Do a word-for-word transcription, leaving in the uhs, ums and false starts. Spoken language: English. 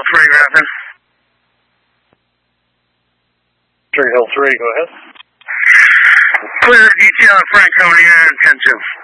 three, Grafton. Tree Hill three, go ahead. Clear detail on Franconia and ten two.